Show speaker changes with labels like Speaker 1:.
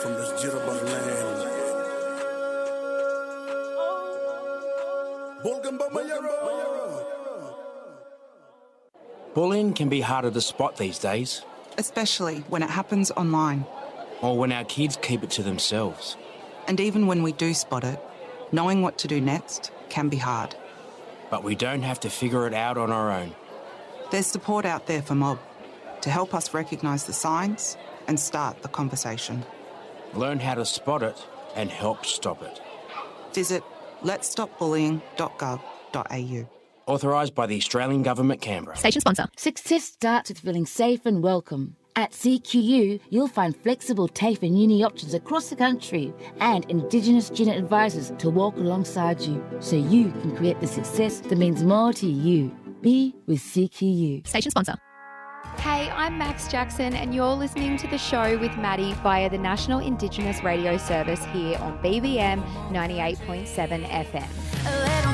Speaker 1: from this Jitterbug land.
Speaker 2: Bullying can be harder to spot these days,
Speaker 3: especially when it happens online.
Speaker 2: or when our kids keep it to themselves.
Speaker 3: And even when we do spot it, knowing what to do next can be hard.
Speaker 2: But we don't have to figure it out on our own.
Speaker 3: There's support out there for Mob to help us recognise the signs and start the conversation.
Speaker 2: Learn how to spot it and help stop it.
Speaker 3: Visit letsstopbullying.gov.au.
Speaker 2: Authorised by the Australian Government, Canberra.
Speaker 4: Station sponsor.
Speaker 5: Success starts with feeling safe and welcome. At CQU, you'll find flexible TAFE and uni options across the country and Indigenous student advisors to walk alongside you so you can create the success that means more to you. Be with CQU.
Speaker 4: Station sponsor.
Speaker 6: Hey, I'm Max Jackson and you're listening to The Show with Maddie via the National Indigenous Radio Service here on BBM 98.7 FM.